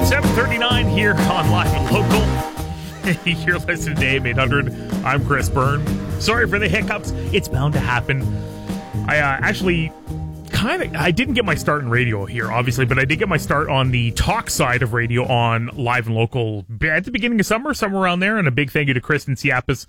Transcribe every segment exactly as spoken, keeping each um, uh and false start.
seven thirty-nine here on Live and Local. You're listening to A M eight hundred. I'm Chris Byrne. Sorry for the hiccups. It's bound to happen. I uh, actually kind of, I didn't get my start in radio here, obviously, but I did get my start on the talk side of radio on Live and Local at the beginning of summer, somewhere around there. And a big thank you to Kristen Siapas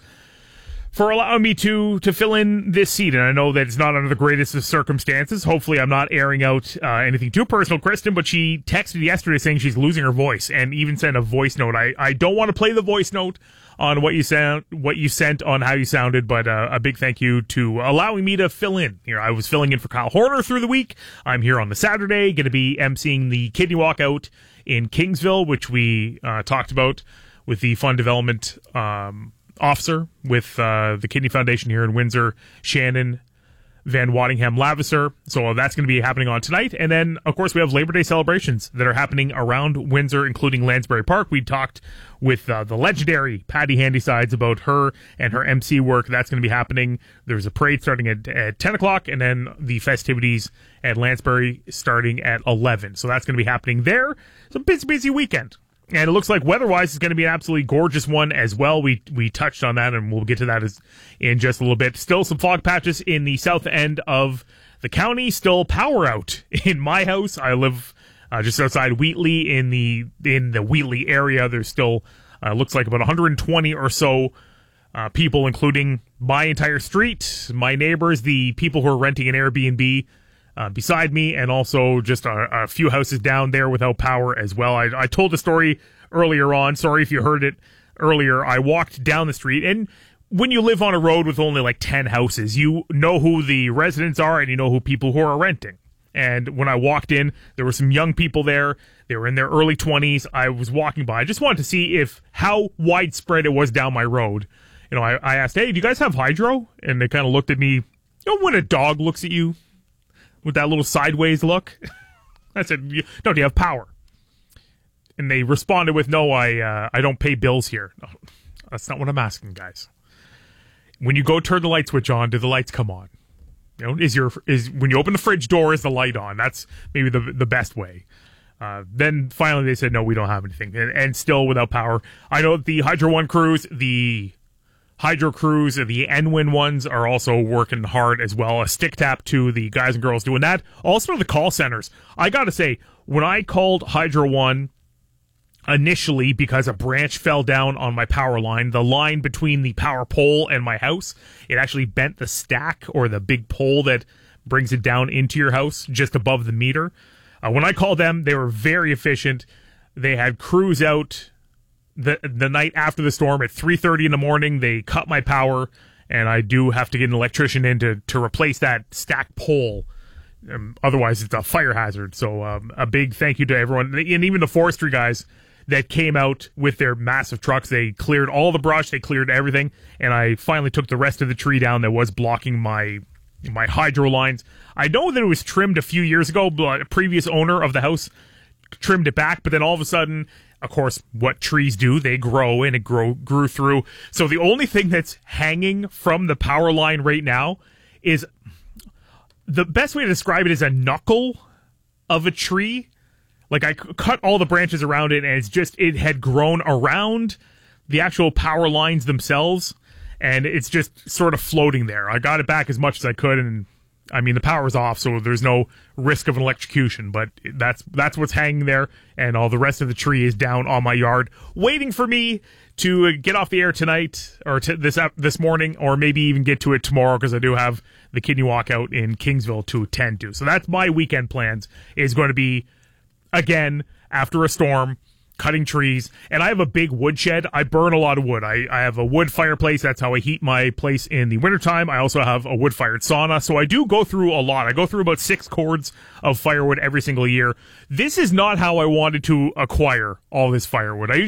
for allowing me to to fill in this seat. And I know that it's not under the greatest of circumstances. Hopefully I'm not airing out uh, anything too personal, Kristen, but she texted yesterday saying she's losing her voice and even sent a voice note. I, I don't want to play the voice note on what you sound, what you sent on how you sounded, but uh, a big thank you to allowing me to fill in here. I was filling in for Kyle Horner through the week. I'm here on the Saturday, going to be emceeing the Kidney Walkout in Kingsville, which we uh, talked about with the Fund Development um officer with uh, the Kidney Foundation here in Windsor, Shannon Van Waddingham Lavisser. So that's going to be happening on tonight. And then, of course, we have Labor Day celebrations that are happening around Windsor, including Lansbury Park. We talked with uh, the legendary Patty Handysides about her and her M C work. That's going to be happening. There's a parade starting at, at ten o'clock, and then the festivities at Lansbury starting at eleven. So that's going to be happening there. It's a busy, busy weekend. And it looks like weather-wise it's going to be an absolutely gorgeous one as well. We we touched on that, and we'll get to that as, in just a little bit. Still some fog patches in the south end of the county. Still power out in my house. I live uh, just outside Wheatley in the in the Wheatley area. There's still uh, looks like about one hundred twenty or so uh, people, including my entire street, my neighbors, the people who are renting an Airbnb Uh, beside me, and also just a, a few houses down there without power as well. I, I told the story earlier on. Sorry if you heard it earlier. I walked down the street, and when you live on a road with only like ten houses, you know who the residents are and you know who people who are renting. And when I walked in, there were some young people there. They were in their early twenties. I was walking by. I just wanted to see if how widespread it was down my road. You know, I, I asked, hey, do you guys have hydro? And they kind of looked at me, you know, when a dog looks at you with that little sideways look. I said, no, do you have power? And they responded with, no, I uh, I don't pay bills here. No, that's not what I'm asking, guys. When you go turn the light switch on, do the lights come on? You know, is your is when you open the fridge door, is the light on? That's maybe the the best way. Uh, then finally they said, no, we don't have anything. And, and still without power. I know the Hydro One crews, the Hydro crews, the N W I N ones are also working hard as well. A stick tap to the guys and girls doing that. Also to the call centers. I gotta say, when I called Hydro One initially because a branch fell down on my power line, the line between the power pole and my house, it actually bent the stack or the big pole that brings it down into your house just above the meter. Uh, when I called them, they were very efficient. They had crews out The the night after the storm at three thirty in the morning. They cut my power, and I do have to get an electrician in to, to replace that stack pole. Um, otherwise, it's a fire hazard. So um, a big thank you to everyone, and even the forestry guys that came out with their massive trucks. They cleared all the brush, they cleared everything, and I finally took the rest of the tree down that was blocking my my hydro lines. I know that it was trimmed a few years ago, but a previous owner of the house trimmed it back, but then all of a sudden, of course, what trees do, they grow, and it grow, grew through. So the only thing that's hanging from the power line right now is, the best way to describe it is a knuckle of a tree. Like, I cut all the branches around it, and it's just, it had grown around the actual power lines themselves, and it's just sort of floating there. I got it back as much as I could, and I mean, the power's off, so there's no risk of an electrocution, but that's that's what's hanging there, and all the rest of the tree is down on my yard, waiting for me to get off the air tonight, or t- this uh, this morning, or maybe even get to it tomorrow, because I do have the Kidney Walkout in Kingsville to attend to. So that's my weekend plans, is going to be, again, after a storm, cutting trees. And I have a big woodshed. I burn a lot of wood. I, I have a wood fireplace. That's how I heat my place in the wintertime. I also have a wood-fired sauna. So I do go through a lot. I go through about six cords of firewood every single year. This is not how I wanted to acquire all this firewood. I